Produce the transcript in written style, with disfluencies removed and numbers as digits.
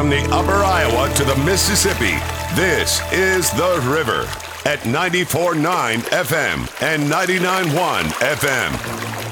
From the upper Iowa to the Mississippi, this is The River at 94.9 FM and 99.1 FM.